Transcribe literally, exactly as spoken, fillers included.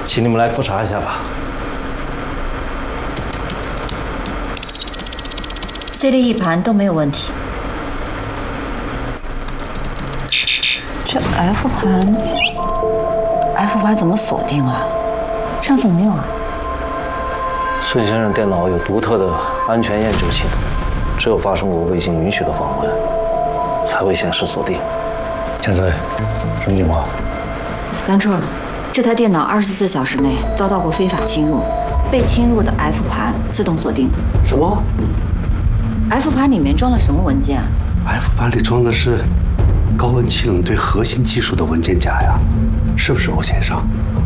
请你们来复查一下吧。 C D 一盘都没有问题。 这 F 盘 ，F 盘怎么锁定啊？上次没有啊？ 孙先生电脑有独特的安全验证系统，只有发生过未经允许的访问，才会显示锁定。 千岁，什么情况？ 梁春，这台电脑二十四小时内遭到过非法侵入，被侵入的 F 盘自动锁定。 什么 ？F 盘里面装了什么文件啊 ？F 盘里装的是高温气冷对核心技术的文件夹呀，是不是欧先生？